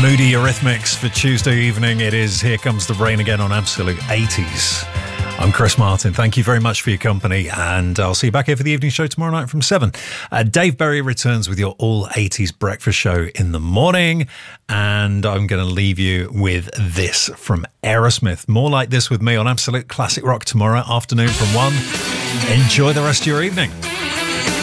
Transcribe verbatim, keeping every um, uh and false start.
Moody Eurythmics for Tuesday evening. It is Here Comes the Rain again on Absolute eighties. I'm Chris Martin. Thank you very much for your company, and I'll see you back here for the evening show tomorrow night from seven. Uh, Dave Berry returns with your all eighties breakfast show in the morning, and I'm going to leave you with this from Aerosmith. More like this with me on Absolute Classic Rock tomorrow afternoon from one. Enjoy the rest of your evening.